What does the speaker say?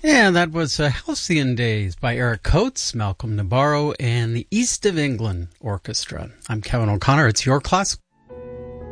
And that was Halcyon Days by Eric Coates, Malcolm Nabarro, and the East of England Orchestra. I'm Kevin O'Connor. It's Your Classic